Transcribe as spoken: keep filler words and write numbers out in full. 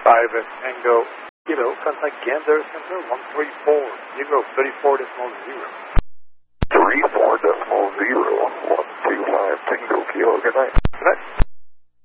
five Tango Kilo, contact Gander Center one three four zero three four decimal zero.